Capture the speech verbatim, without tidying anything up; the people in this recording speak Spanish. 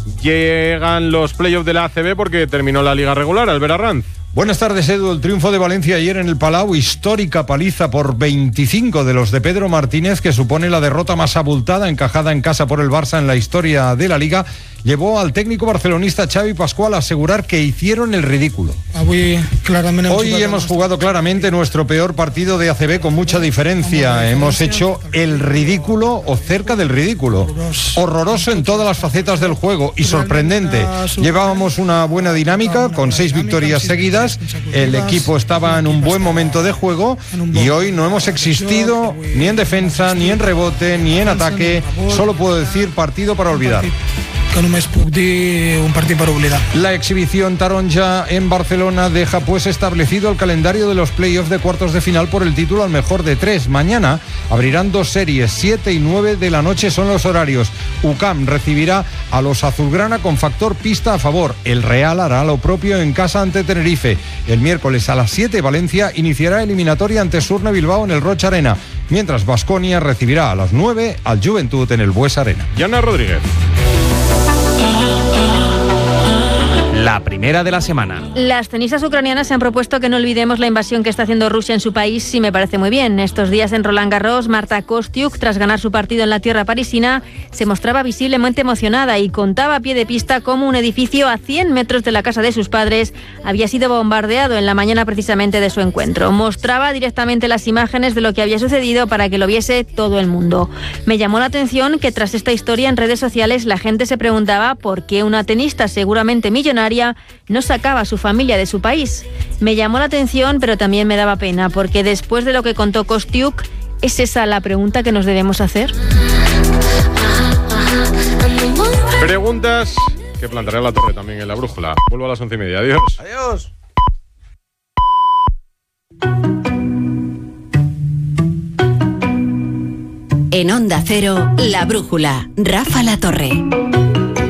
Llegan los playoffs de la A C B porque terminó la liga regular. Albert Arranz. Buenas tardes, Edu. El triunfo de Valencia ayer en el Palau, histórica paliza por veinticinco de los de Pedro Martínez, que supone la derrota más abultada encajada en casa por el Barça en la historia de la Liga, llevó al técnico barcelonista Xavi Pascual a asegurar que hicieron el ridículo. Hoy hemos jugado claramente nuestro peor partido de A C B con mucha diferencia. Hemos hecho el ridículo o cerca del ridículo. Horroroso en todas las facetas del juego y sorprendente. Llevábamos una buena dinámica con seis victorias seguidas. El equipo estaba en un buen momento de juego y hoy no hemos existido ni en defensa, ni en rebote, ni en ataque. Solo puedo decir partido para olvidar. Que només puc dir un partit per oblidar. La exhibición taronja en Barcelona deja pues establecido el calendario de los playoffs de cuartos de final por el título al mejor de tres. Mañana abrirán dos series, siete y nueve de la noche son los horarios. U C A M recibirá a los azulgrana con factor pista a favor. El Real hará lo propio en casa ante Tenerife. El miércoles a las siete Valencia iniciará eliminatoria ante Surne Bilbao en el Roig Arena, mientras Baskonia recibirá a las nueve al Juventud en el Bues Arena. Yana Rodríguez. La primera de la semana. Las tenistas ucranianas se han propuesto que no olvidemos la invasión que está haciendo Rusia en su país, y me parece muy bien. Estos días en Roland Garros, Marta Kostyuk, tras ganar su partido en la tierra parisina, se mostraba visiblemente emocionada y contaba a pie de pista cómo un edificio a cien metros de la casa de sus padres había sido bombardeado en la mañana precisamente de su encuentro. Mostraba directamente las imágenes de lo que había sucedido para que lo viese todo el mundo. Me llamó la atención que tras esta historia en redes sociales la gente se preguntaba por qué una tenista seguramente millonaria no sacaba a su familia de su país. Me llamó la atención, pero también me daba pena, porque después de lo que contó Kostyuk, ¿es esa la pregunta que nos debemos hacer? Preguntas que plantearé la torre también en la brújula. Vuelvo a las once y media. Adiós. Adiós. En Onda Cero, La Brújula, Rafa La Torre.